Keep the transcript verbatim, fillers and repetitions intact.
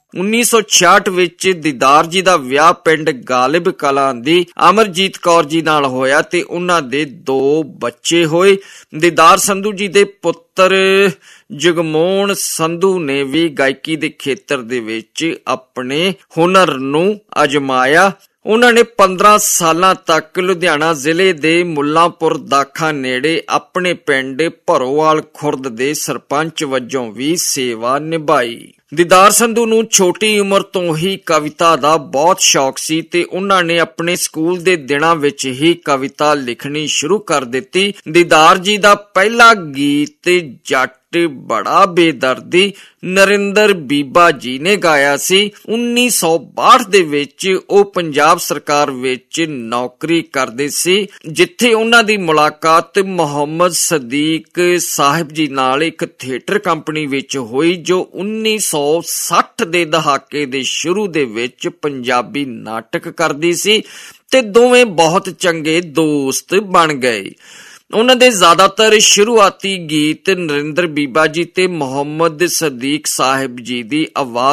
ਉੱਨੀ ਸੌ ਛਿਆਹਠ ਵਿੱਚ ਦੀਦਾਰ ਜੀ ਦਾ ਵਿਆਹ ਪਿੰਡ ਗਾਲਿਬ ਕਲਾਂ ਦੀ ਅਮਰਜੀਤ ਕੌਰ ਜੀ ਨਾਲ ਹੋਇਆ ਤੇ ਉਹਨਾਂ ਦੇ ਦੋ ਬੱਚੇ ਹੋਏ। ਦੀਦਾਰ ਸੰਧੂ ਜੀ ਦੇ ਪੁੱਤਰ ਜਗਮੋਹਨ ਸੰਧੂ ਨੇ ਵੀ ਗਾਇਕੀ ਦੇ ਖੇਤਰ ਦੇ ਵਿੱਚ ਆਪਣੇ ਹੁਨਰ ਨੂੰ ਅਜਮਾਇਆ। ਉਹਨਾਂ ਨੇ ਪੰਦਰਾਂ ਸਾਲਾਂ ਤੱਕ ਲੁਧਿਆਣਾ ਜ਼ਿਲ੍ਹੇ ਦੇ ਮੁੱਲਾਂਪੁਰ ਦਾਖਾ ਨੇੜੇ ਆਪਣੇ ਪਿੰਡ ਭਰੋਵਾਲ ਖੁਰਦ ਦੇ ਸਰਪੰਚ ਵਜੋਂ ਵੀ ਸੇਵਾ ਨਿਭਾਈ। ਦੀਦਾਰ ਸੰਧੂ ਨੂੰ ਛੋਟੀ ਉਮਰ ਤੋਂ ਹੀ ਕਵਿਤਾ ਦਾ ਬਹੁਤ ਸ਼ੌਕ ਸੀ ਤੇ ਉਹਨਾਂ ਨੇ ਆਪਣੇ ਸਕੂਲ ਦੇ ਦਿਨਾਂ ਵਿੱਚ ਹੀ ਕਵਿਤਾ ਲਿਖਣੀ ਸ਼ੁਰੂ ਕਰ ਦਿੱਤੀ। ਦੀਦਾਰ ਜੀ ਦਾ ਪਹਿਲਾ ਗੀਤ ਜੱਟ ਬੜਾ ਬੇਦਰਦੀ ਨਰਿੰਦਰ ਬੀਬਾ ਜੀ ਨੇ ਗਾਇਆ ਸੀ। ਉੱਨੀ ਸੌ ਬਾਹਠ ਦੇ ਵਿੱਚ ਉਹ ਪੰਜਾਬ ਸਰਕਾਰ ਵਿੱਚ ਨੌਕਰੀ ਕਰਦੇ ਸੀ, ਜਿੱਥੇ ਉਹਨਾਂ ਦੀ ਮੁਲਾਕਾਤ ਮੁਹੰਮਦ ਸਦੀਕ ਸਾਹਿਬ ਜੀ ਨਾਲ ਇੱਕ ਥੀਏਟਰ ਕੰਪਨੀ ਵਿੱਚ ਹੋਈ, ਜੋ ਉੱਨੀ ਸੌ ਸੱਠ ਦੇ ਦਹਾਕੇ ਦੇ ਸ਼ੁਰੂ ਦੇ ਵਿੱਚ ਪੰਜਾਬੀ ਨਾਟਕ ਕਰਦੀ ਸੀ ਤੇ ਦੋਵੇਂ ਬਹੁਤ ਚੰਗੇ ਦੋਸਤ ਬਣ ਗਏ। ਉਹਨਾਂ ਦੇ ਜ਼ਿਆਦਾਤਰ ਸ਼ੁਰੂਆਤੀ ਗੀਤ ਨਰਿੰਦਰ ਬੀਬਾ ਜੀ ਤੇ ਮੁਹੰਮਦ ਸਦੀਕ ਸਾਹਿਬ ਜੀ ਦੀ ਆਵਾਜ਼